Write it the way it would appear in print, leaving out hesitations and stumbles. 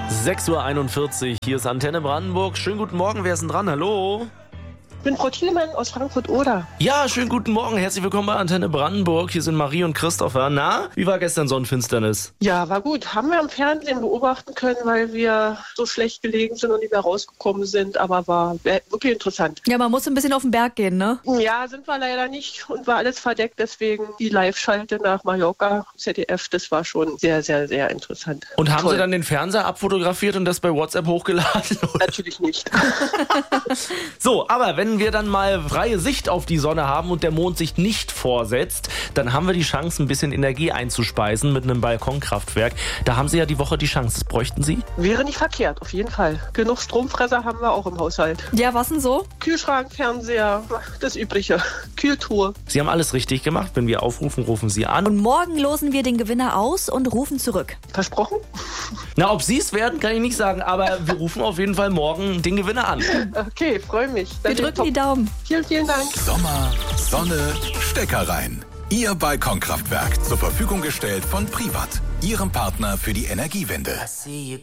6:41 Uhr, hier ist Antenne Brandenburg. Schönen guten Morgen, wer ist denn dran? Hallo? Ich bin Frau Thielemann aus Frankfurt-Oder. Ja, schönen guten Morgen, herzlich willkommen bei Antenne Brandenburg. Hier sind Marie und Christopher. Na, wie war gestern Sonnenfinsternis? Ja, war gut. Haben wir am Fernsehen beobachten können, weil wir so schlecht gelegen sind und nicht mehr rausgekommen sind. Aber war wirklich interessant. Ja, man muss ein bisschen auf den Berg gehen, ne? Ja, sind wir leider nicht und war alles verdeckt. Deswegen die Live-Schalte nach Mallorca, ZDF, das war schon sehr, sehr, sehr interessant. Und haben Toll. Sie dann den Fernseher abfotografiert und das bei WhatsApp hochgeladen? Natürlich nicht. So, aber wenn wir dann mal freie Sicht auf die Sonne haben und der Mond sich nicht vorsetzt, dann haben wir die Chance, ein bisschen Energie einzuspeisen mit einem Balkonkraftwerk. Da haben Sie ja die Woche die Chance. Das bräuchten Sie? Wäre nicht verkehrt, auf jeden Fall. Genug Stromfresser haben wir auch im Haushalt. Ja, was denn so? Kühlschrank, Fernseher, das Übliche. Kühltour. Sie haben alles richtig gemacht. Wenn wir aufrufen, rufen Sie an. Und morgen losen wir den Gewinner aus und rufen zurück. Versprochen? Na, ob Sie es werden, kann ich nicht sagen, aber wir rufen auf jeden Fall morgen den Gewinner an. Okay, freue mich. Wir drücken die Daumen. Vielen, vielen Dank. Sommer, Sonne, Stecker rein. Ihr Balkonkraftwerk zur Verfügung gestellt von Privat, Ihrem Partner für die Energiewende.